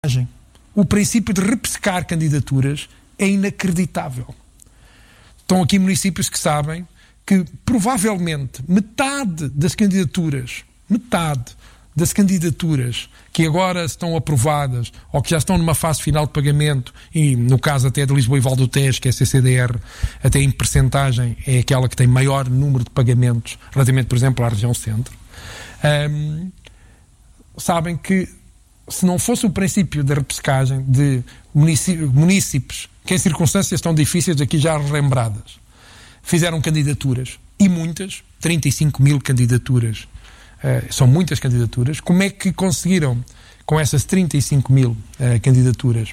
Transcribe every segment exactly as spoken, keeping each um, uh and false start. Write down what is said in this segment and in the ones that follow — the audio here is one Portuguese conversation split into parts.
O princípio de repescar candidaturas é inacreditável. Estão aqui municípios que sabem que provavelmente metade das candidaturas, metade das candidaturas que agora estão aprovadas ou que já estão numa fase final de pagamento, e no caso até de Lisboa e Val do Tejo, que é a C C D R, até em percentagem é aquela que tem maior número de pagamentos relativamente, por exemplo, à região centro, um, sabem que se não fosse o princípio da repescagem de munícipes que em circunstâncias tão difíceis, aqui já relembradas, fizeram candidaturas, e muitas, trinta e cinco mil candidaturas, uh, são muitas candidaturas, como é que conseguiram, com essas trinta e cinco mil uh, candidaturas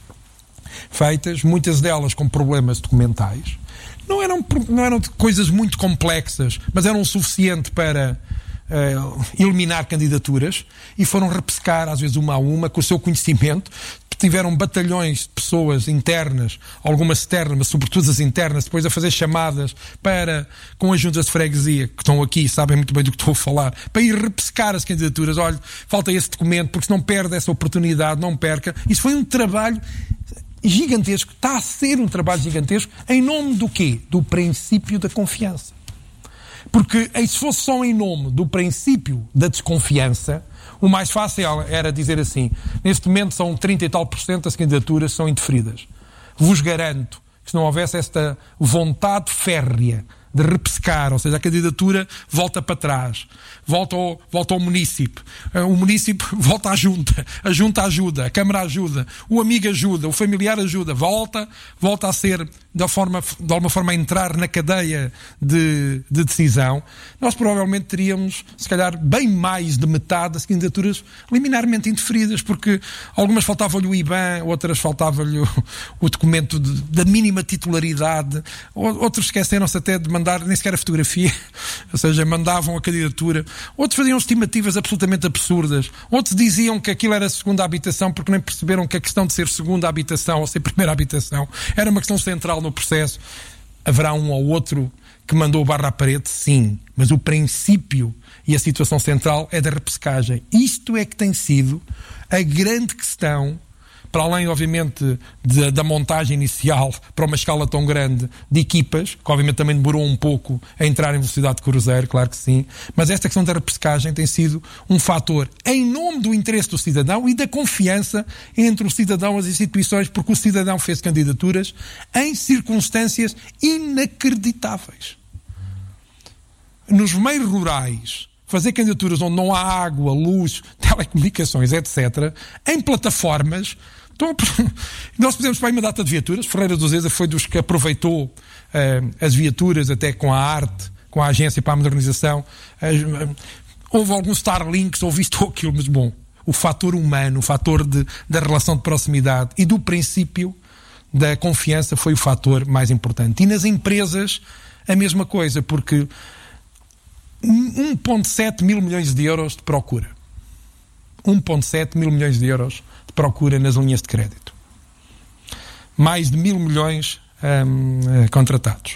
feitas, muitas delas com problemas documentais, não eram, não eram coisas muito complexas, mas eram o suficiente para Uh, eliminar candidaturas, e foram repescar às vezes uma a uma com o seu conhecimento. Tiveram batalhões de pessoas internas, algumas externas, mas sobretudo as internas, depois a fazer chamadas para, com as juntas de freguesia que estão aqui, sabem muito bem do que estou a falar, para ir repescar as candidaturas. Olha, falta esse documento, porque se não perde essa oportunidade, não perca. Isso foi um trabalho gigantesco, está a ser um trabalho gigantesco, em nome do quê? Do princípio da confiança. Porque se fosse só em nome do princípio da desconfiança, o mais fácil era dizer assim: neste momento são trinta e tal por cento das candidaturas são indeferidas. Vos garanto que se não houvesse esta vontade férrea de repescar, ou seja, a candidatura volta para trás, volta ao, volta ao município, o município volta à junta, a junta ajuda, a Câmara ajuda, o amigo ajuda, o familiar ajuda, volta, volta a ser de, forma, de alguma forma a entrar na cadeia de, de decisão. Nós provavelmente teríamos, se calhar, bem mais de metade das candidaturas liminarmente indeferidas, porque algumas faltava-lhe o I B A N, outras faltava-lhe o, o documento de, da mínima titularidade, outros esqueceram-se até de mandar nem sequer a fotografia, ou seja, mandavam a candidatura, outros faziam estimativas absolutamente absurdas, outros diziam que aquilo era segunda habitação porque nem perceberam que a questão de ser segunda habitação ou ser primeira habitação era uma questão central no processo. Haverá um ou outro que mandou barra à parede, sim, mas o princípio e a situação central é da repescagem. Isto é que tem sido a grande questão, para além, obviamente, de, da montagem inicial para uma escala tão grande de equipas, que obviamente também demorou um pouco a entrar em velocidade de cruzeiro, claro que sim, mas esta questão da repescagem tem sido um fator em nome do interesse do cidadão e da confiança entre o cidadão e as instituições, porque o cidadão fez candidaturas em circunstâncias inacreditáveis. Nos meios rurais, fazer candidaturas onde não há água, luz, telecomunicações, etcétera, em plataformas. Então, nós fizemos para aí uma data de viaturas. Ferreira do Zeza foi dos que aproveitou uh, as viaturas, até com a arte, com a agência para a modernização. Uh, houve alguns Starlinks, houve isto ou aquilo, mas bom, o fator humano, o fator de, da relação de proximidade e do princípio da confiança foi o fator mais importante. E nas empresas, a mesma coisa, porque um vírgula sete mil milhões de euros de procura. um vírgula sete mil milhões de euros de procura nas linhas de crédito. Mais de mil milhões hum, contratados.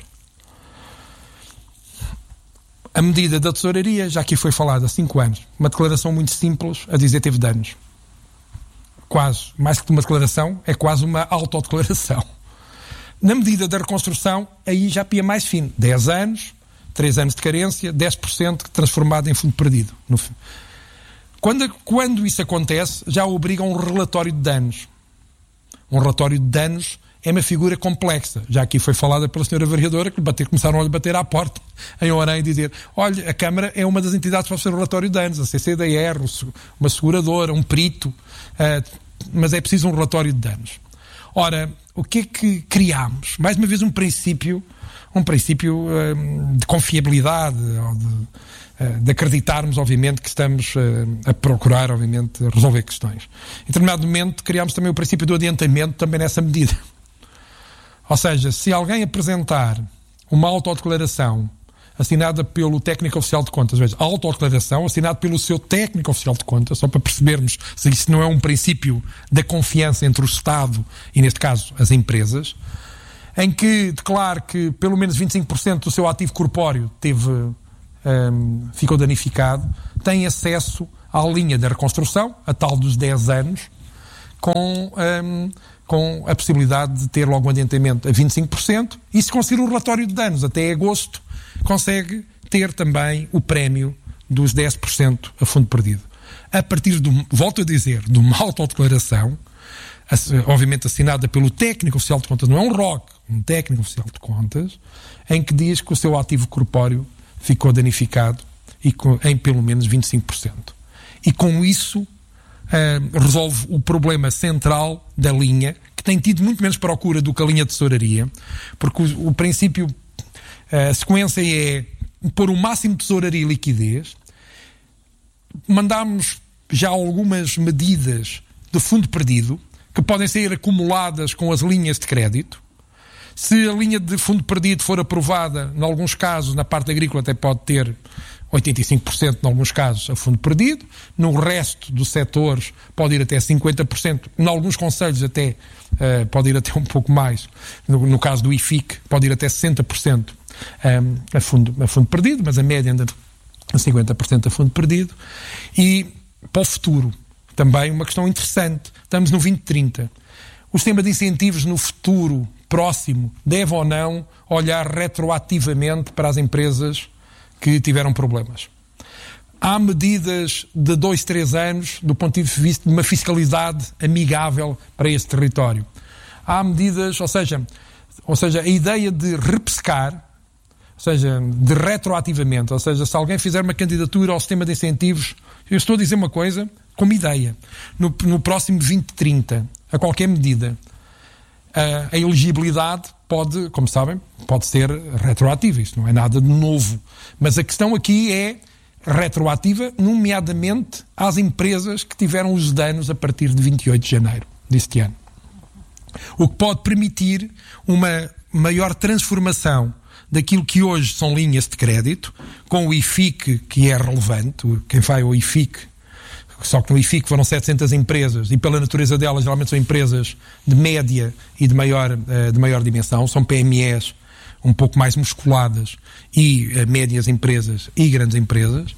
A medida da tesouraria, já aqui foi falada há cinco anos. Uma declaração muito simples a dizer teve danos. Quase, mais que uma declaração, é quase uma autodeclaração. Na medida da reconstrução, aí já pia mais fino. dez anos, três anos de carência, dez por cento transformado em fundo perdido. No fim. Quando, quando isso acontece, já obriga a um relatório de danos. Um relatório de danos é uma figura complexa. Já aqui foi falada pela senhora vereadora, que bater, começaram a lhe bater à porta em Orem e dizer: olha, a Câmara é uma das entidades para fazer o relatório de danos, a C C D R, uma seguradora, um perito, uh, mas é preciso um relatório de danos. Ora, o que é que criámos? Mais uma vez um princípio um princípio uh, de confiabilidade, ou de, uh, de acreditarmos, obviamente, que estamos uh, a procurar, obviamente, resolver questões. Em determinado momento, criámos também o princípio do adiantamento, também nessa medida. Ou seja, se alguém apresentar uma autodeclaração assinada pelo técnico oficial de contas, veja, autodeclaração assinada pelo seu técnico oficial de contas, só para percebermos se isso não é um princípio da confiança entre o Estado e, neste caso, as empresas, em que declare que pelo menos vinte e cinco por cento do seu ativo corpóreo teve, um, ficou danificado, tem acesso à linha da reconstrução, a tal dos dez anos, com, um, com a possibilidade de ter logo um adiantamento a vinte e cinco por cento, e se conseguir um relatório de danos até agosto, consegue ter também o prémio dos dez por cento a fundo perdido. A partir do, volto a dizer, de uma autodeclaração, obviamente assinada pelo técnico oficial de contas, não é um R O C, um técnico oficial de contas, em que diz que o seu ativo corpóreo ficou danificado e com, em pelo menos vinte e cinco por cento. E com isso uh, resolve o problema central da linha, que tem tido muito menos procura do que a linha de tesouraria, porque o, o princípio, uh, a sequência é pôr o máximo de tesouraria e liquidez. Mandámos já algumas medidas de fundo perdido, que podem ser acumuladas com as linhas de crédito. Se a linha de fundo perdido for aprovada, em alguns casos, na parte agrícola até pode ter oitenta e cinco por cento em alguns casos a fundo perdido, no resto dos setores pode ir até cinquenta por cento, em alguns conselhos até uh, pode ir até um pouco mais, no, no caso do I F I C pode ir até sessenta por cento um, a, fundo, a fundo perdido, mas a média anda a cinquenta por cento a fundo perdido. E para o futuro, também uma questão interessante, estamos no vinte trinta. O sistema de incentivos no futuro próximo deve ou não olhar retroativamente para as empresas que tiveram problemas. Há medidas de dois, três anos do ponto de vista de uma fiscalidade amigável para esse território. Há medidas, ou seja, ou seja, a ideia de repescar, ou seja, de retroativamente, ou seja, se alguém fizer uma candidatura ao sistema de incentivos, eu estou a dizer uma coisa como ideia, no, no próximo vinte trinta, a qualquer medida, a, a elegibilidade pode, como sabem, pode ser retroativa, isso não é nada de novo. Mas a questão aqui é retroativa, nomeadamente às empresas que tiveram os danos a partir de vinte e oito de janeiro deste ano. O que pode permitir uma maior transformação daquilo que hoje são linhas de crédito, com o I F I C, que é relevante, quem vai ao I F I C, só que no I F I C foram setecentas empresas, e pela natureza delas geralmente são empresas de média e de maior, de maior dimensão, são P M Es um pouco mais musculadas, e médias empresas e grandes empresas,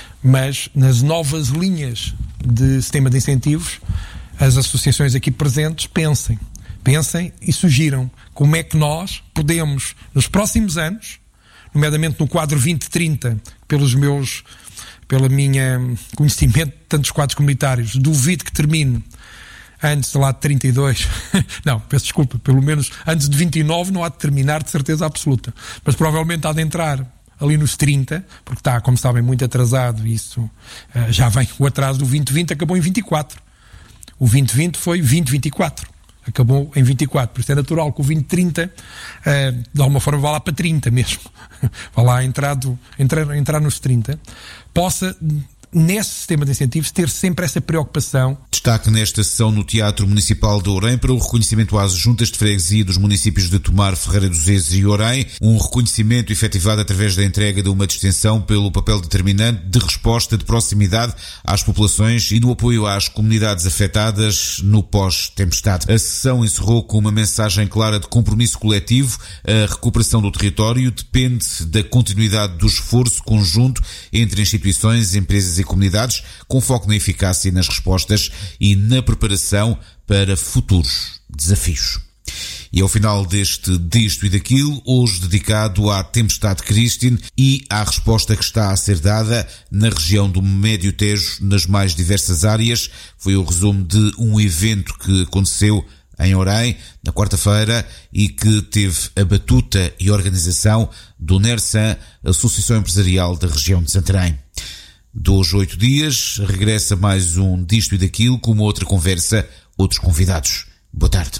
mas nas novas linhas de sistema de incentivos, as associações aqui presentes pensem, pensem e sugiram como é que nós podemos, nos próximos anos, nomeadamente no quadro vinte trinta, pelos meus, pela minha conhecimento de tantos quadros comunitários, duvido que termine antes de lá de trinta e dois, não, peço desculpa, pelo menos antes de vinte e nove não há de terminar de certeza absoluta, mas provavelmente há de entrar ali nos trinta, porque está, como sabem, muito atrasado, isso uh, já vem, o atraso do vinte vinte acabou em vinte e quatro, o vinte vinte foi vinte vinte e quatro, acabou em vinte e quatro, por isso é natural que o vinte trinta uh, de alguma forma vá lá para trinta mesmo, vá lá entrar, do, entrar, entrar nos trinta, possa nesse sistema de incentivos ter sempre essa preocupação. Destaque nesta sessão no Teatro Municipal de Orem para o reconhecimento às juntas de freguesia dos municípios de Tomar, Ferreira dos Ezes e Orem, um reconhecimento efetivado através da entrega de uma distinção pelo papel determinante de resposta de proximidade às populações e no apoio às comunidades afetadas no pós-tempestade. A sessão encerrou com uma mensagem clara de compromisso coletivo. A recuperação do território depende da continuidade do esforço conjunto entre instituições, empresas e comunidades, com foco na eficácia e nas respostas e na preparação para futuros desafios. E ao final deste Disto e Daquilo, hoje dedicado à tempestade Christine e à resposta que está a ser dada na região do Médio Tejo, nas mais diversas áreas, foi o resumo de um evento que aconteceu em Orem, na quarta-feira, e que teve a batuta e organização do NERSAN, Associação Empresarial da região de Santarém. Dos oito dias, regressa mais um Disto e Daquilo, com uma outra conversa, outros convidados. Boa tarde.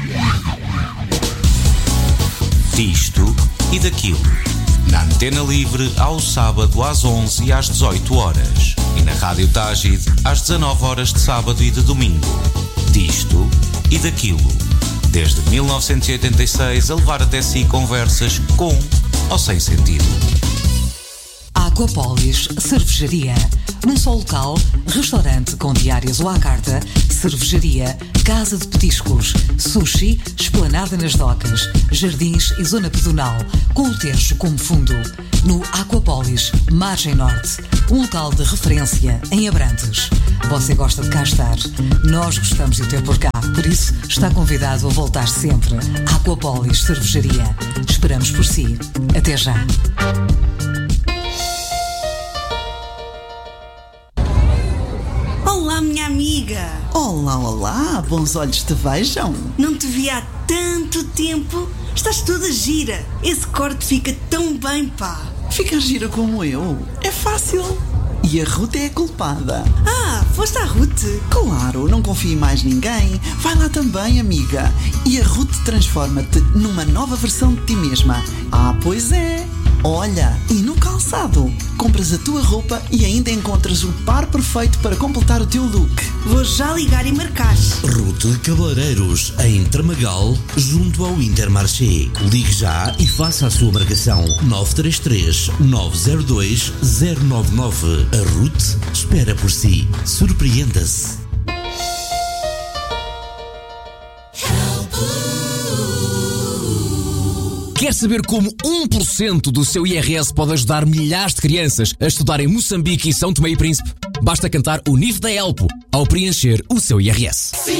Disto e Daquilo. Na Antena Livre, ao sábado às onze e às dezoito horas. E na Rádio Tágide, às dezanove horas de sábado e de domingo. Disto e Daquilo. Desde mil novecentos e oitenta e seis, a levar até si conversas com ou sem sentido. Aquapolis Cervejaria, num só local, restaurante com diárias ou à carta, cervejaria, casa de petiscos, sushi, esplanada nas docas, jardins e zona pedonal, com o Tejo como fundo. No Aquapolis, Margem Norte, um local de referência em Abrantes. Você gosta de cá estar? Nós gostamos de o ter por cá, por isso está convidado a voltar sempre. Aquapolis Cervejaria. Esperamos por si. Até já. Olá, minha amiga. Olá, olá, bons olhos te vejam. Não te vi há tanto tempo. Estás toda gira. Esse corte fica tão bem, pá. Fica gira como eu. É fácil. E a Ruth é a culpada. Ah, foste à Ruth? Claro, não confio em mais ninguém. Vai lá também, amiga. E a Ruth transforma-te numa nova versão de ti mesma. Ah, pois é. Olha, e no calçado, compras a tua roupa e ainda encontras o par perfeito para completar o teu look. Vou já ligar e marcar. Ruth Cabeleireiros, em Tramagal, junto ao Intermarché. Ligue já e faça a sua marcação nove três três, nove zero dois, zero nove nove. A Ruth espera por si. Surpreenda-se. Quer saber como um por cento do seu I R S pode ajudar milhares de crianças a estudar em Moçambique e São Tomé e Príncipe? Basta cantar o N I F da Elpo ao preencher o seu I R S.